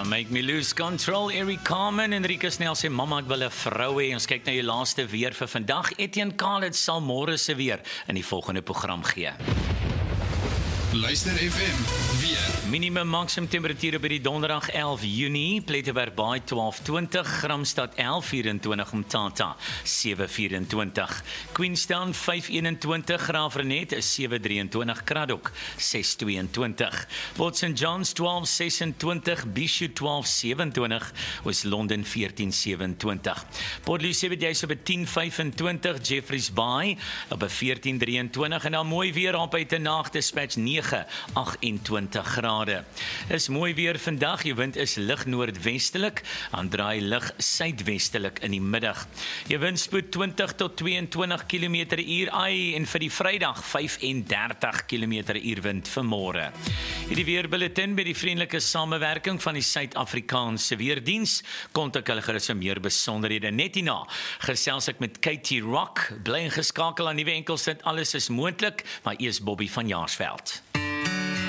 Make me lose control, Eric Carmen. Enrique Snell sê, mamma, ek wil 'n vrou hê. Ons kyk na jou laaste weer vir vandag. Etienne Khalid sal môre se weer in die volgende program gee. Luister FM, weer. Minimum maksimum temperature by die donderdag 11 Junie, Plettenberg Baai 12:20, Gramstad 11:24, Umtata 7:24, Queenstown 5:21, Graafrenet is 7:23, Kraddock 6:22, Port St John's 12:26, Bishop 12:27, Oos-London 14:27, Port Elizabeth jy's op 10:25, Jeffreys Bay op 14:23 en dan mooi weer op uit 'n nag dispatch 28 grade. Is mooi weer vandag, die wind is lig noordwestelik, en draai lig suidwestelik in die middag. Die windspoed 20 tot 22 km/h, en vir die Vrydag 35 km/h wind vir môre. Hierdie weerbulletin by die vriendelike samewerking van die Suid-Afrikaanse Weerdiens. Kontak hulle gerus vir meer besonderhede. Net hierna gesels ek met Katie Rock, bly ingeskakel aan nuwe enkelsit, alles is moontlik, maar eers Bobby van Jaarsveld.